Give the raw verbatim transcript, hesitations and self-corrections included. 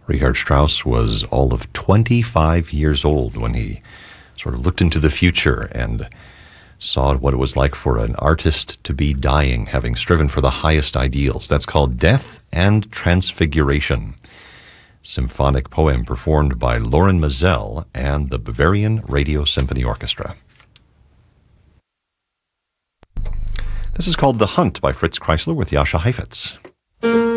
Richard Strauss was all of twenty-five years old when he sort of looked into the future and saw what it was like for an artist to be dying, having striven for the highest ideals. That's called Death and Transfiguration, symphonic poem performed by Loren Maazel and the Bavarian Radio Symphony Orchestra. This is called The Hunt by Fritz Kreisler with Jascha Heifetz.